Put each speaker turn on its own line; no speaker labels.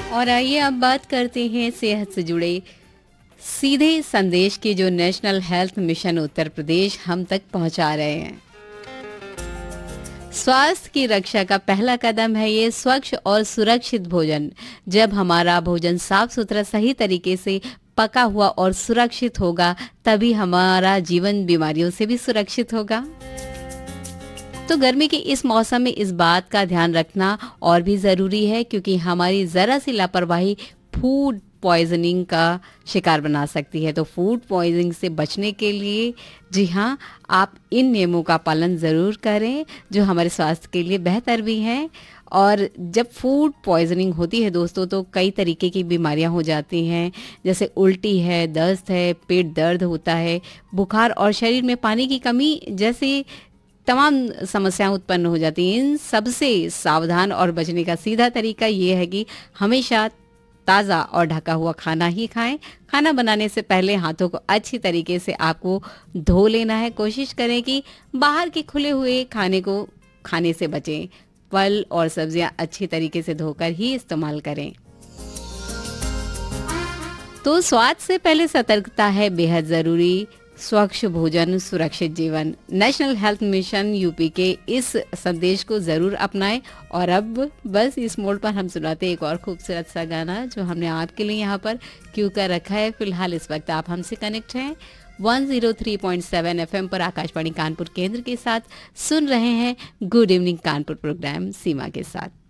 और आइए अब बात करते हैं सेहत से जुड़े सीधे संदेश की, जो national health mission Uttar Pradesh हम तक पहुंचा रहे हैं। स्वास्थ्य की रक्षा का पहला कदम है ये स्वच्छ और सुरक्षित भोजन। जब हमारा भोजन साफ सुथरा, सही तरीके से पका हुआ और सुरक्षित होगा, तभी हमारा जीवन बीमारियों से भी सुरक्षित होगा। तो गर्मी के इस मौसम में इस बात का ध्यान रखना और भी ज़रूरी है, क्योंकि हमारी ज़रा सी लापरवाही फूड पॉइजनिंग का शिकार बना सकती है। तो फूड पॉइजनिंग से बचने के लिए जी हाँ, आप इन नियमों का पालन ज़रूर करें, जो हमारे स्वास्थ्य के लिए बेहतर भी हैं। और जब फूड पॉइजनिंग होती है दोस्तों, तो कई तरीके की बीमारियां हो जाती हैं, जैसे उल्टी है, दस्त है, पेट दर्द होता है, बुखार और शरीर में पानी की कमी जैसी तमाम समस्याएं उत्पन्न हो जाती हैं। इन सबसे सावधान और बचने का सीधा तरीका ये है कि हमेशा ताज़ा और ढका हुआ खाना ही खाएं। खाना बनाने से पहले हाथों को अच्छी तरीके से आपको धो लेना है। कोशिश करें कि बाहर के खुले हुए खाने को खाने से बचें। फल और सब्जियां अच्छी तरीके से धोकर ही इस्तेमाल करें। तो स्वाद से पहले सतर्कता है बेहद ज़रूरी। स्वच्छ भोजन, सुरक्षित जीवन, नेशनल हेल्थ मिशन यूपी के इस संदेश को जरूर अपनाएं। और अब बस इस मोड पर हम सुनाते एक और खूबसूरत सा गाना, जो हमने आपके लिए यहाँ पर क्यों कर रखा है। फिलहाल इस वक्त आप हमसे कनेक्ट हैं 103.7 एफएम पर आकाशवाणी कानपुर केंद्र के साथ। सुन रहे हैं गुड इवनिंग कानपुर प्रोग्राम सीमा के साथ।